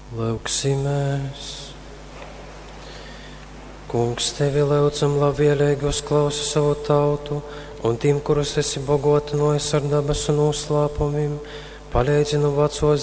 Lūksimies. Kungs, tevi lūdzam, labvēlīgi uzklausi savu tautu, un tiem, kurus esi bagātinājis ar dabas un uzslāpumiem, palīdzi no vecos